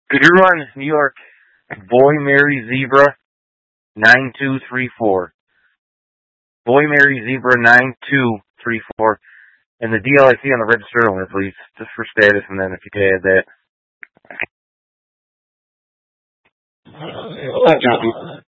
Good run, New York. Boy Mary Zebra 9234. Boy Mary Zebra 9234. And the DLIC on the register only, please. Just for status, and then if you could add that. Hold on, John.